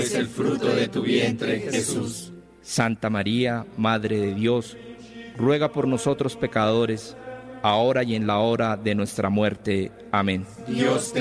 es el fruto de tu vientre, Jesús. Santa María, Madre de Dios, ruega por nosotros pecadores, ahora y en la hora de nuestra muerte. Amén. Dios te